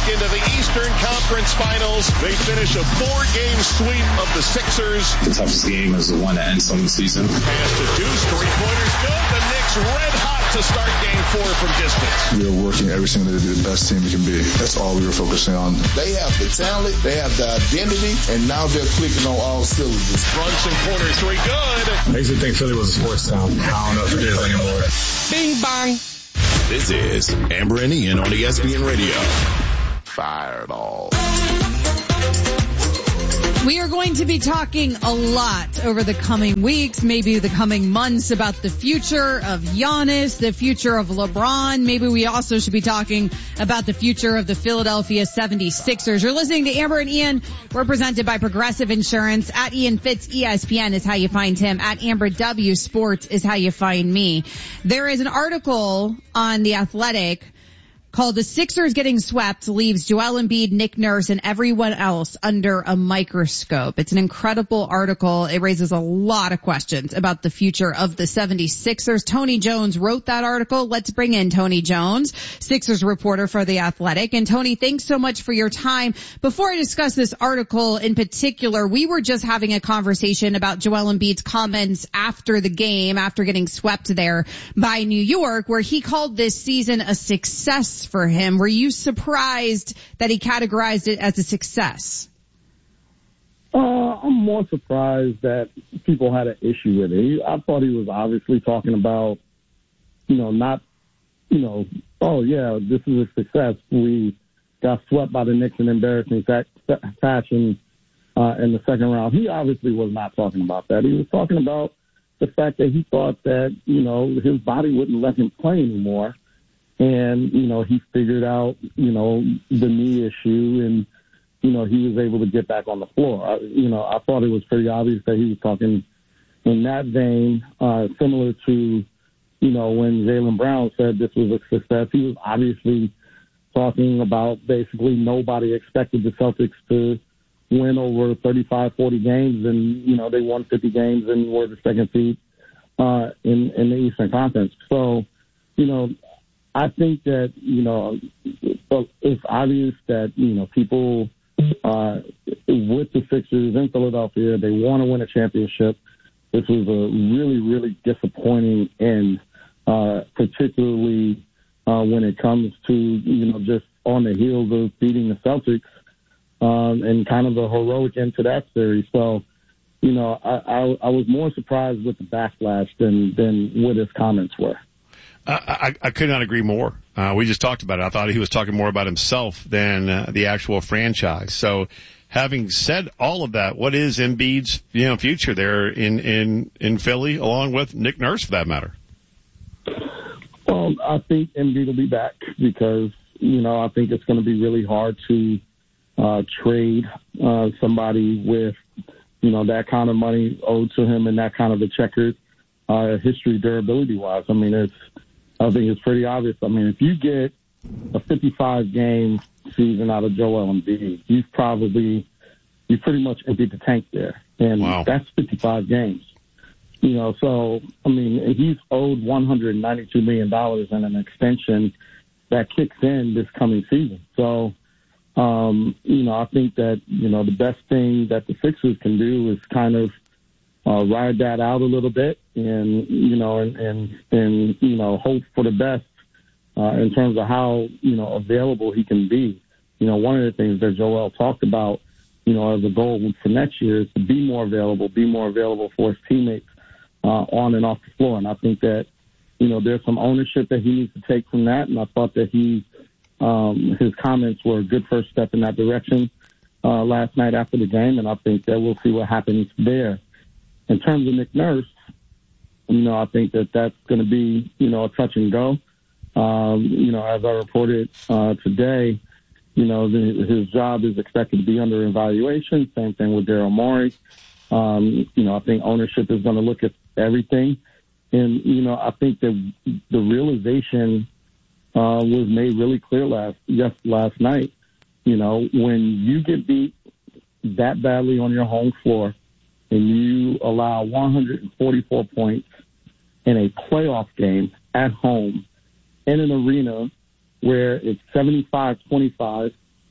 into the Eastern Conference Finals. They finish a 4-game sweep of the Sixers. The toughest game is the one that ends on the season. Pass to Deuce, 3-pointers good. The Knicks red hot to start game 4 from distance. We are working every single day to be the best team we can be. That's all we were focusing on. They have the talent, they have the identity, and now they're clicking on all cylinders. Brunson corner 3 good. I used to think Philly was a sports town. I don't know if it is anymore. Bing bang. This is Amber and Ian on ESPN Radio. Fireball. We are going to be talking a lot over the coming weeks, maybe the coming months, about the future of Giannis, the future of LeBron. Maybe we also should be talking about the future of the Philadelphia 76ers. You're listening to Amber and Ian. We're presented by Progressive Insurance. At Ian Fitz ESPN is how you find him. At Amber W Sports is how you find me. There is an article on The Athletic called "The Sixers Getting Swept Leaves Joel Embiid, Nick Nurse, and Everyone Else Under a Microscope." It's an incredible article. It raises a lot of questions about the future of the 76ers. Tony Jones wrote that article. Let's bring in Tony Jones, Sixers reporter for The Athletic. And Tony, thanks so much for your time. Before I discuss this article in particular, we were just having a conversation about Joel Embiid's comments after the game, after getting swept there by New York, where he called this season a success for him. Were you surprised that he categorized it as a success? I'm more surprised that people had an issue with it. I thought he was obviously talking about, not, oh yeah, this is a success. We got swept by the Knicks in embarrassing fashion in the second round. He obviously was not talking about that. He was talking about the fact that he thought that, his body wouldn't let him play anymore. And, he figured out, the knee issue and, he was able to get back on the floor. I thought it was pretty obvious that he was talking in that vein, similar to, when Jaylen Brown said this was a success. He was obviously talking about basically nobody expected the Celtics to win over 35, 40 games. And, they won 50 games and were the second seed in the Eastern Conference. So, I think that, it's obvious that, people with the Sixers in Philadelphia, they want to win a championship. This was a really, really disappointing end, particularly when it comes to, just on the heels of beating the Celtics and kind of a heroic end to that series. So, I was more surprised with the backlash than what his comments were. I could not agree more. We just talked about it. I thought he was talking more about himself than the actual franchise. So having said all of that, what is Embiid's, future there in Philly, along with Nick Nurse for that matter? Well, I think Embiid will be back because, I think it's going to be really hard to trade somebody with, that kind of money owed to him and that kind of a checkered history durability-wise. I think it's pretty obvious. If you get a 55-game season out of Joel Embiid, you pretty much emptied the tank there. And wow. That's 55 games. So, he's owed $192 million in an extension that kicks in this coming season. So, I think that, the best thing that the Sixers can do is kind of ride that out a little bit and hope for the best in terms of how, available he can be. One of the things that Joel talked about, as a goal for next year is to be more available for his teammates on and off the floor. And I think that, there's some ownership that he needs to take from that. And I thought that his comments were a good first step in that direction last night after the game. And I think that we'll see what happens there. In terms of Nick Nurse, I think that that's going to be, a touch and go. As I reported today, his job is expected to be under evaluation. Same thing with Daryl Morey. I think ownership is going to look at everything. And, I think that the realization was made really clear last night. When you get beat that badly on your home floor, and you allow 144 points in a playoff game at home in an arena where it's 75-25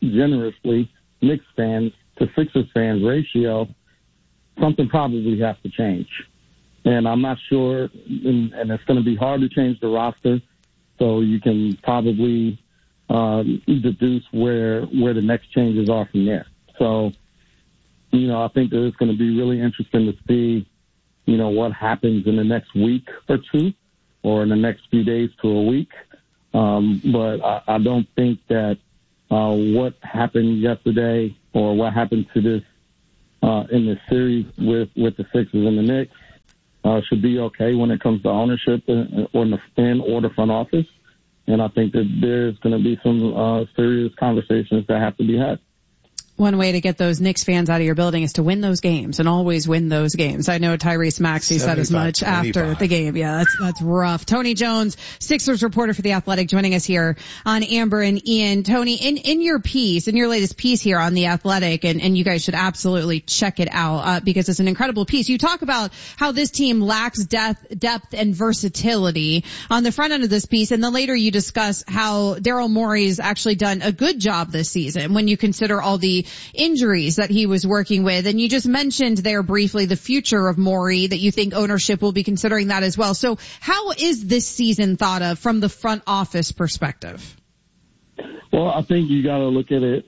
generously Knicks fans to Sixers fans ratio, something probably has to change. And I'm not sure, and it's going to be hard to change the roster, so you can probably deduce where the next changes are from there. So, I think that it's going to be really interesting to see, what happens in the next week or two or in the next few days to a week. But I don't think that what happened yesterday or what happened to this in this series with the Sixers and the Knicks should be okay when it comes to ownership or the front office. And I think that there's going to be some serious conversations that have to be had. One way to get those Knicks fans out of your building is to win those games and always win those games. I know Tyrese Maxey said as much after the game. Yeah, that's rough. Tony Jones, Sixers reporter for The Athletic, joining us here on Amber and Ian. Tony, in your latest piece here on The Athletic, and you guys should absolutely check it out, because it's an incredible piece. You talk about how this team lacks depth and versatility on the front end of this piece, and then later you discuss how Daryl Morey's actually done a good job this season when you consider all the injuries that he was working with. And you just mentioned there briefly the future of Morey, that you think ownership will be considering that as well. So how is this season thought of from the front office perspective? Well, I think you got to look at it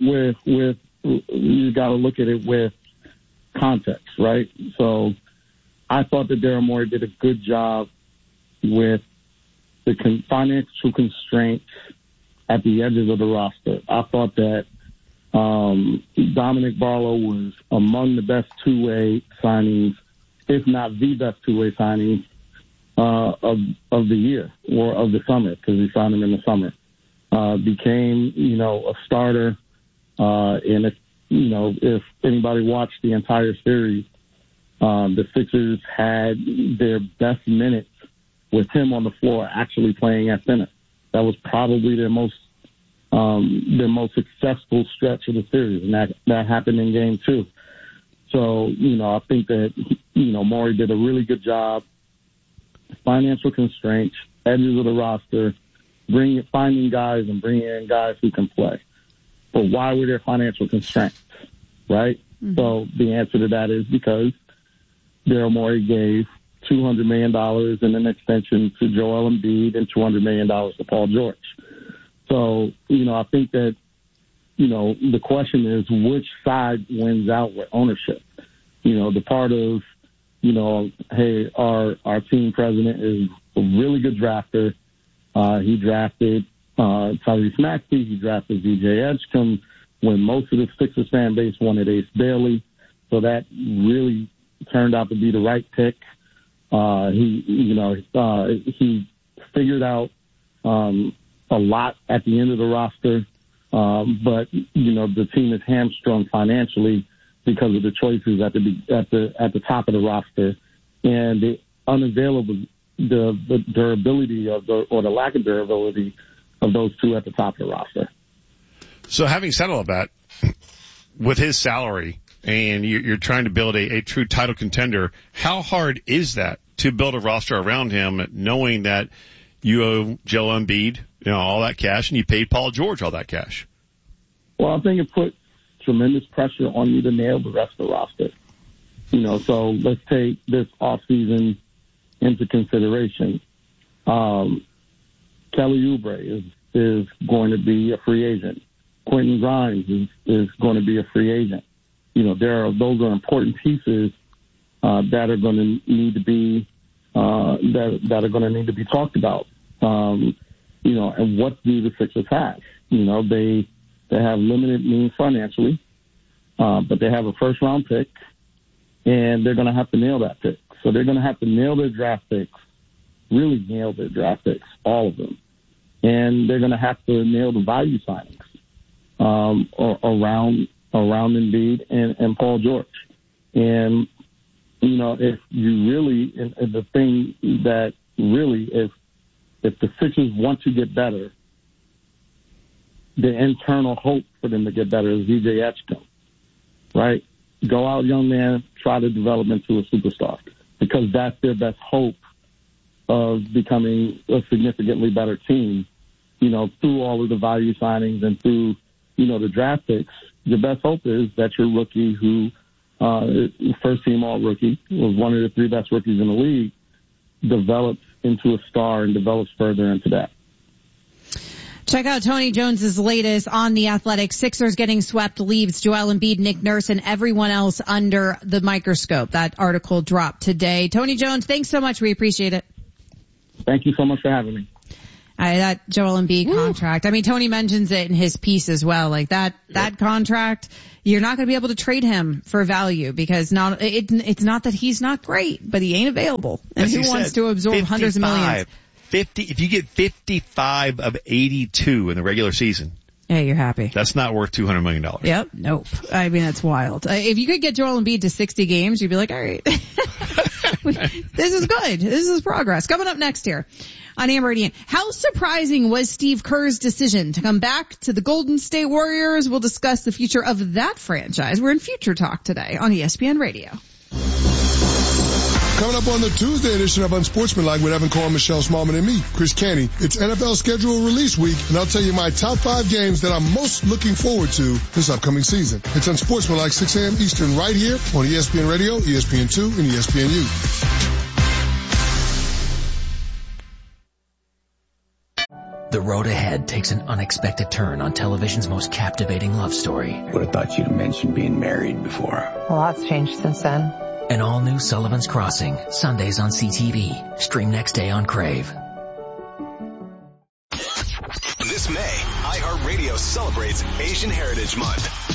with context, right? So I thought that Daryl Morey did a good job with the financial constraints at the edges of the roster. I thought that Dominic Barlow was among the best two-way signings, if not the best two-way signings of the year or of the summer, because we signed him in the summer. Became, a starter. And if anybody watched the entire series, the Sixers had their best minutes with him on the floor actually playing at center. That was probably their most successful stretch of the series, and that happened in game 2. So, I think that, Morey did a really good job. Financial constraints, edges of the roster, finding guys and bringing in guys who can play. But why were there financial constraints, right? Mm-hmm. So the answer to that is because Daryl Morey gave $200 million in an extension to Joel Embiid and $200 million to Paul George. So, I think that, the question is which side wins out with ownership. The part of, hey, our team president is a really good drafter. He drafted Tyrese Maxey. He drafted VJ Edgecombe when most of the Sixers fan base wanted Ace Bailey. So that really turned out to be the right pick. He figured out a lot at the end of the roster, but the team is hamstrung financially because of the choices at the top of the roster and the durability or the lack of durability of those two at the top of the roster. So having said all of that, with his salary and you're trying to build a true title contender, how hard is that to build a roster around him, knowing that you owe Joel Embiid, all that cash, and you paid Paul George all that cash? Well, I think it put tremendous pressure on you to nail the rest of the roster. So let's take this offseason into consideration. Kelly Oubre is going to be a free agent. Quentin Grimes is going to be a free agent. Those are important pieces that are going to need to be that are going to need to be talked about. And what do the Sixers have? They have limited means financially, but they have a first round pick, and they're going to have to nail that pick. So they're going to have to nail their draft picks, really nail their draft picks, all of them, and they're going to have to nail the value signings around Embiid and Paul George. And if you really, and the thing that really, if the Sixers want to get better, the internal hope for them to get better is VJ Edgecombe, right? Go out, young man, try to develop into a superstar, because that's their best hope of becoming a significantly better team, through all of the value signings and through the draft picks, your best hope is that your rookie who, first team all rookie, was one of the 3 best rookies in the league, develops into a star and develops further into that. Check out Tony Jones's latest on The Athletic. Sixers getting swept leaves Joel Embiid, Nick Nurse, and everyone else under the microscope. That article dropped today. Tony Jones, thanks so much. We appreciate it. Thank you so much for having me. That Joel Embiid contract. I mean, Tony mentions it in his piece as well. Like that contract, you're not going to be able to trade him for value because it's not that he's not great, but he ain't available. And who wants to absorb hundreds of millions? 50, if you get 55 of 82 in the regular season. Yeah, you're happy. That's not worth $200 million. Yep. Nope. I mean, that's wild. If you could get Joel Embiid to 60 games, you'd be like, all right, this is good. This is progress. Coming up next here on Amber and Ian. How surprising was Steve Kerr's decision to come back to the Golden State Warriors? We'll discuss the future of that franchise. We're in Future Talk today on ESPN Radio. Coming up on the Tuesday edition of Unsportsmanlike with Evan Cole, Michelle Smallman, and me, Chris Canty. It's NFL schedule release week, and I'll tell you my top 5 games that I'm most looking forward to this upcoming season. It's Unsportsmanlike, 6 a.m. Eastern, right here on ESPN Radio, ESPN2, and ESPNU. The road ahead takes an unexpected turn on television's most captivating love story. Would have thought you'd mentioned being married before. A lot's changed since then. An all-new Sullivan's Crossing, Sundays on CTV. Stream next day on Crave. This May, iHeartRadio celebrates Asian Heritage Month.